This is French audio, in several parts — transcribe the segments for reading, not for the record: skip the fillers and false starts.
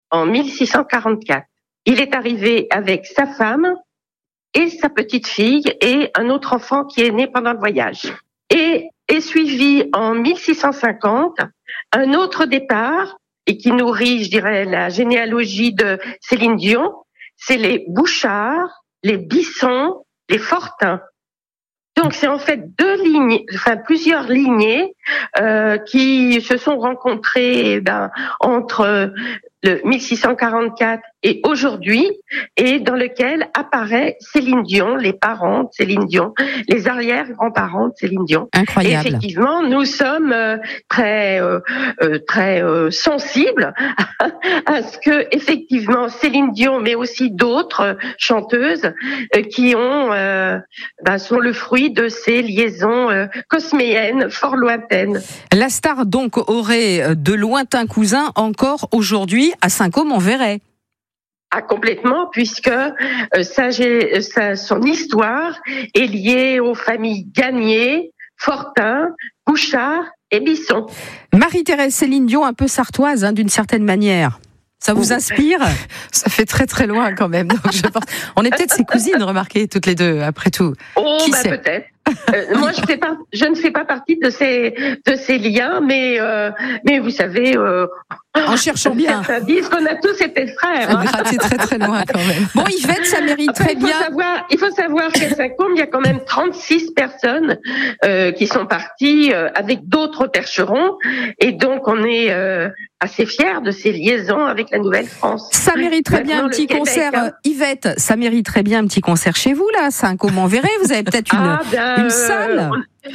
en 1644. Il est arrivé avec sa femme et sa petite fille et un autre enfant qui est né pendant le voyage. Et est suivi en 1650 un autre départ et qui nourrit, je dirais, la généalogie de Céline Dion. C'est les Bouchard, les Bisson, les Fortin. Donc c'est en fait plusieurs lignées qui se sont rencontrées entre le 1644 et aujourd'hui, et dans lequel apparaît Céline Dion, les parents de Céline Dion, les arrière-grands-parents de Céline Dion. Incroyable. Et effectivement, nous sommes très sensibles à ce que effectivement Céline Dion, mais aussi d'autres chanteuses qui sont le fruit de ces liaisons cosméennes fort lointaines. La star donc aurait de lointains cousins encore aujourd'hui à Saint-Côme-en-Véret. Ah, complètement, puisque son histoire est liée aux familles Gagné, Fortin, Bouchard et Bisson. Marie-Thérèse, Céline Dion, un peu sartoise, d'une certaine manière. Ça vous inspire ? Ça fait très très loin quand même. Donc je pense, on est peut-être ses cousines, remarquez, toutes les deux, après tout. Qui sait ? Peut-être. Moi, je ne fais pas partie de ces liens, mais vous savez, en cherchant bien, certains disent qu'on a tous été frères. C'est très très loin quand même. Bon, Yvette, ça mérite très bien. Il faut savoir qu'à Saint-Côme, il y a quand même 36 personnes qui sont parties avec d'autres percherons, et donc on est assez fiers de ces liaisons avec la Nouvelle-France. Ça mériterait bien un petit concert, Yvette. Ça mériterait bien un petit concert chez vous là, Saint-Côme-en-Véret. Vous avez peut-être une salle.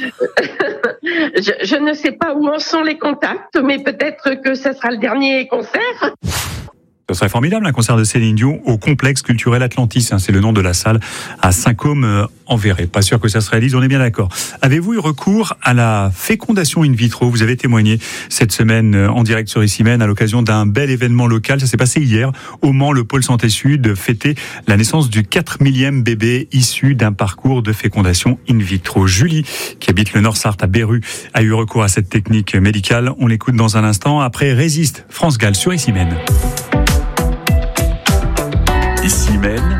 Je ne sais pas où en sont les contacts, mais peut-être que ça sera le dernier concert. Ce serait formidable, un concert de Céline Dion au complexe culturel Atlantis. C'est le nom de la salle à Saint-Côme-en-Véret. Pas sûr que ça se réalise, on est bien d'accord. Avez-vous eu recours à la fécondation in vitro ? Vous avez témoigné cette semaine en direct sur Ici Même à l'occasion d'un bel événement local. Ça s'est passé hier au Mans. Le pôle Santé Sud fêtait la naissance du 4 millième bébé issu d'un parcours de fécondation in vitro. Julie, qui habite le Nord-Sarthe à Berru, a eu recours à cette technique médicale. On l'écoute dans un instant. Après Résiste, France Gall sur Ici Même. Ici Même.